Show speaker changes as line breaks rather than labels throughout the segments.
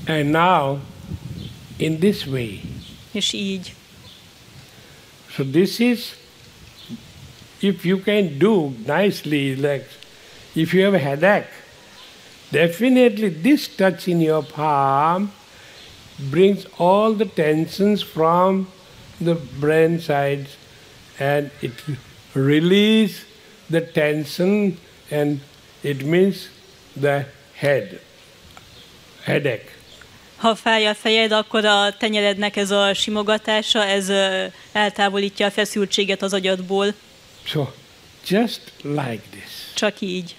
And now, in this way.
És így.
So this is, if you can do nicely, like if you have a headache, definitely this touch in your palm brings all the tensions from the brain sides and it release the tension and it means the headache.
Ha fáj a fejed, akkor a tenyerednek ez a simogatása, ez eltávolítja a feszültséget az agyadból.
So, just like this.
Csak így.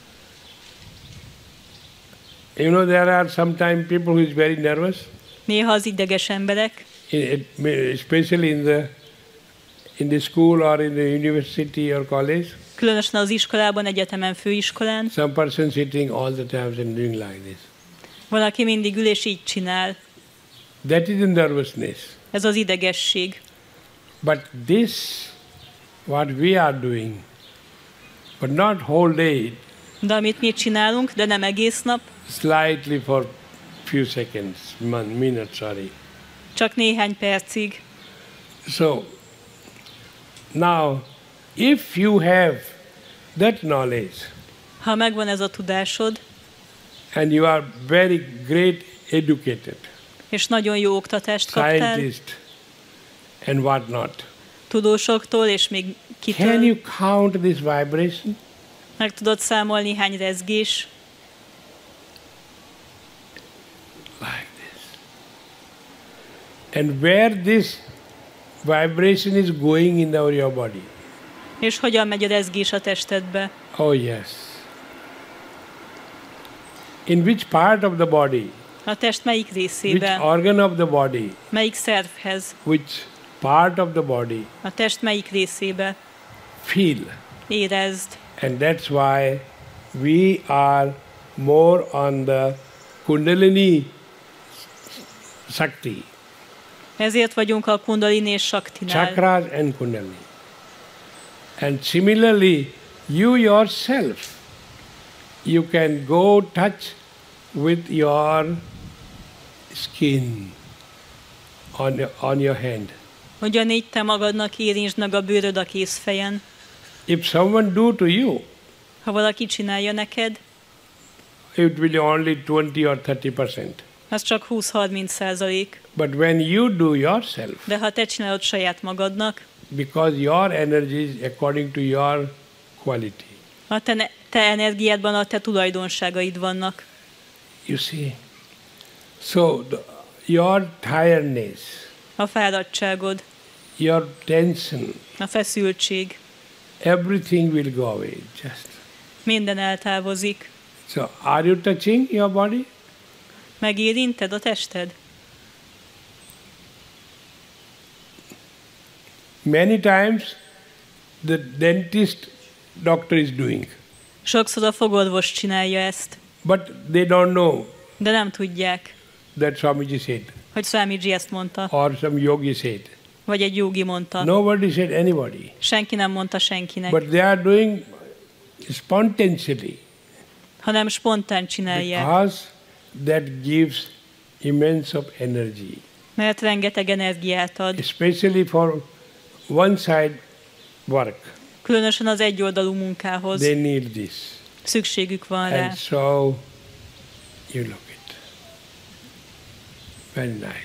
You know, there are sometimes people who is very nervous.
Néha az ideges emberek,
Especially in the school or in the university or college.
különösen az iskolában, egyetemen, főiskolán.
Some person sitting all the time and doing like this.
Van, aki mindig ül és így csinál.
That is the nervousness.
Ez az idegesség.
But this, what we are doing, but not whole day,
De amit mi csinálunk, de nem egész nap,
slightly for few seconds, minutes, sorry.
csak néhány percig.
So, now, if you have that knowledge,
Ha megvan ez a tudásod,
and you are very great educated,
és nagyon jó oktatást kaptál,
scientist, and what not,
tudósoktól, és még
can
kitől,
you count this vibration?
meg tudod számolni, hány rezgés,
Like this. And where this vibration is going in your body?
és hogyan megy a rezgés a testedbe.
Oh yes. In which part of the body?
A test melyik
Which
részében,
organ of the body?
melyik szervhez,
Which part of the body?
a test melyik részébe.
Feel.
Érezd.
And that's why we are more on the Kundalini Shakti.
Ezért vagyunk a Kundalini és Shaktinál.
Chakras and Kundalini. And similarly, you yourself, you can go touch with your skin on your hand.
Ugyanígy te magadnak érintsd meg a bőröd a kézfejen.
If someone do to you,
Ha valaki csinálja neked,
it will be only 20 or 30%.
az csak 20-30%.
But when you do yourself,
De ha te csinálod saját magadnak,
because your energy is according to your quality.
a te energiádban a te tulajdonságaid vannak.
You see? So, your tiredness,
A fáradtságod,
your tension,
a feszültség,
everything will go away. Just.
minden eltávozik.
So, are you touching your body?
Megérinted a tested?
Many times, the dentist doctor is doing,
Sokszor a fogorvos csinálja ezt,
but they don't know
de nem tudják,
that Swamiji said,
hogy Swamiji ezt mondta,
or some yogi said.
vagy egy jogi mondta.
Nobody said anybody,
Senki nem mondta senkinek,
but they are doing spontaneously,
hanem spontán csinálják,
because that gives immense of energy,
mert rengeteg energiát ad,
especially for one side work.
különösen az egyoldalú munkához.
They need this.
Szükségük van rá.
And so, you look it. Very nice.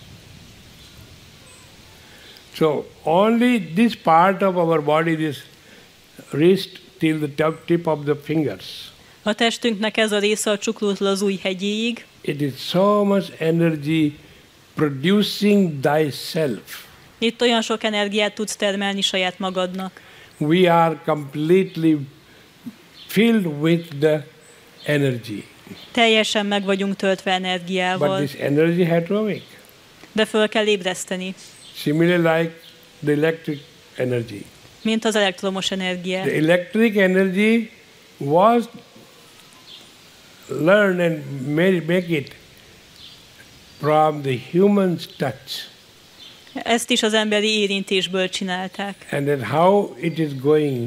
So, only this part of our body, this wrist till the tip of the fingers,
A testünknek ez a része a csuklótól az ujjhegyéig,
it is so much energy producing thyself.
itt olyan sok energiát tudsz termelni saját magadnak.
We are completely filled with the energy.
Teljesen meg vagyunk töltve
But
energiával,
this energy had to awake.
de föl kell ébreszteni,
Similarly like the electric energy.
mint az elektromos energia.
The electric energy was learned and make it from the human touch.
Ezt is az emberi érintésből csinálták,
And then how it is going,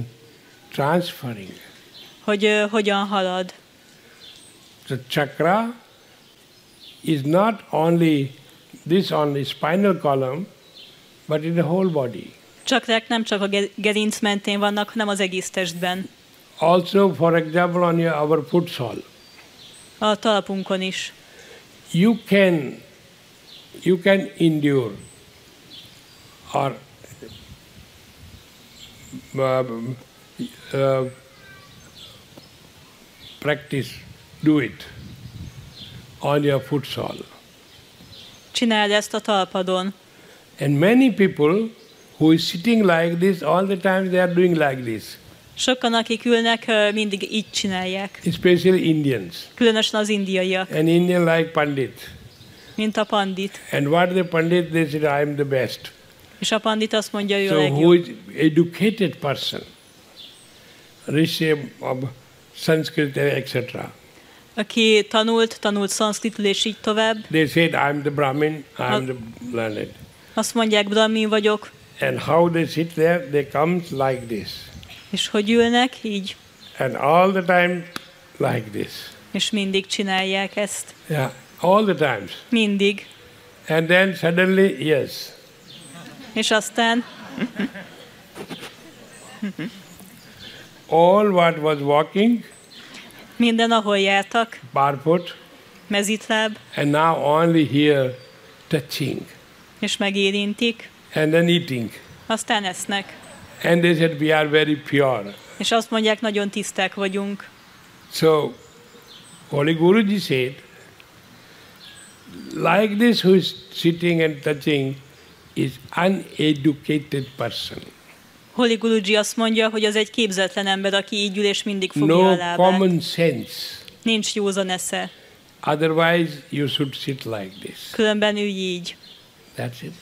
transferring.
hogy hogyan halad.
The chakra is not only this on the spinal column, but in the whole body.
Csakrák nem csak a gerinc mentén vannak, hanem az egész testben.
Also, for example, on our foot sole.
A talapunkon is.
You can endure or practice, do it on your foot sole.
Csináld ezt a talpadon.
And many people who is sitting like this all the time, they are doing like this.
Sokan, akik ülnek, mindig így csinálják.
Especially Indians.
Különösen az indiaiak.
An Indian like Pandit.
Mint a pandit.
And what the Pandit, they said, I am the best.
És a pandit azt mondja, ő a
So
legjobb.
who is educated person, Rishi of Sanskrit, etc.
Aki tanult szanszkritul és így tovább.
They said, I am the Brahmin, I am the learned.
Azt mondják, brahmin vagyok.
And how they sit there, they come like this.
És hogy ülnek? Így.
And all the time like this.
És mindig csinálják ezt.
Yeah, all the times.
Mindig.
And then suddenly, yes.
És aztán
All what was walking,
minden, ahol jártak,
barefoot,
mezitláb,
and now only here touching.
és megérintik,
And then eating.
aztán esznek.
And they said, we are very pure.
És azt mondják, nagyon tiszták vagyunk.
So, Holy Guruji said, like this who is sitting and touching is uneducated person.
Holy Guruji azt mondja, hogy az egy képzetlen ember, aki így ül és mindig fogja
No
a lábát.
common sense.
Nincs józan esze.
Otherwise, you should sit like this.
Különben ülj így.
That's it.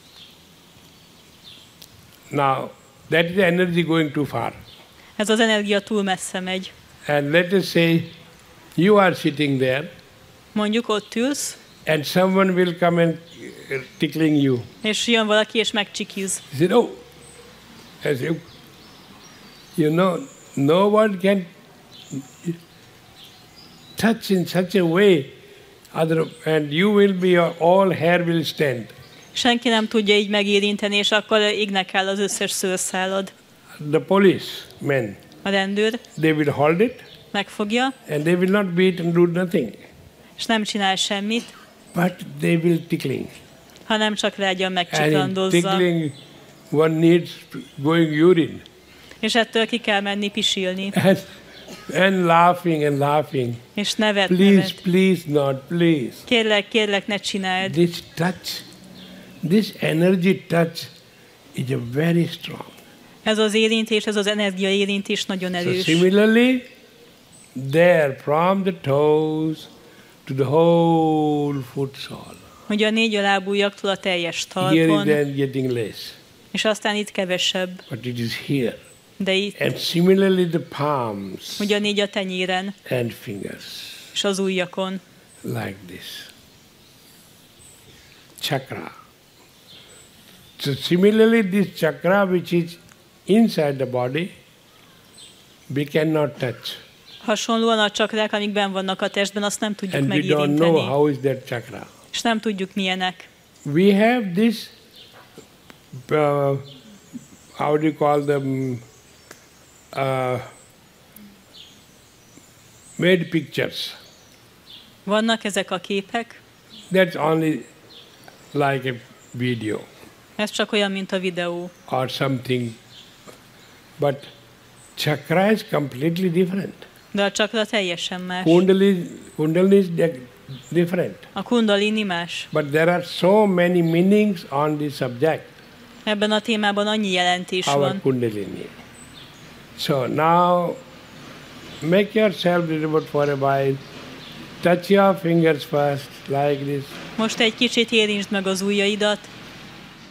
Now, that is the energy going too far.
Ez az energia túl messze megy.
And let us say, you are sitting there,
Mondjuk ott ülsz,
and someone will come and tickling you.
és jön valaki és megcsikiz.
He said, oh, as if, you know, no one can touch in such a way, and you will be, all hair will stand.
Senki nem tudja így megérinteni, és akkor égnek áll az összes szőrszálad.
The policemen,
A rendőr
they will hold it,
megfogja,
and they will not beat and do nothing,
és nem csinál semmit,
but they will tickling.
hanem csak rágyan
And in
megcsiklandozza.
tickling, one needs going urine.
És ettől ki kell menni pisilni.
And laughing.
És nevet,
Please,
nevet.
please not, please.
Kérlek, ne csináld.
This touch, this energy touch is a very strong.
Ez az érintés, ez az energia érintés nagyon
So
erős.
similarly, there from the toes to the whole foot sole.
Hogy a négy lábújaktól a teljes
Here is
talpon,
then getting less,
és aztán itt kevesebb,
but it is here.
de itt,
And similarly the palms
ugyanígy a tenyéren,
and fingers,
és az ujjakon.
like this. Chakra. So similarly this chakra which is inside the body, we cannot touch.
Hasonlóan a csakrák, amik benn vannak a testben, azt nem tudjuk
And we don't know
megérinteni,
how is that chakra.
és nem tudjuk milyenek.
We have this, how do you call them, made pictures.
Vannak ezek a képek,
That's only like a video
ez csak olyan, mint a videó.
or something. But chakra is completely different.
De a csakra teljesen más.
Kundalini is different.
A kundalini más.
But there are so many meanings on this subject,
Ebben a témában annyi jelentés
our
van.
Kundalini. So now, make yourself visible for a while. Touch your fingers first, like this.
Most egy kicsit érintsd meg az ujjaidat,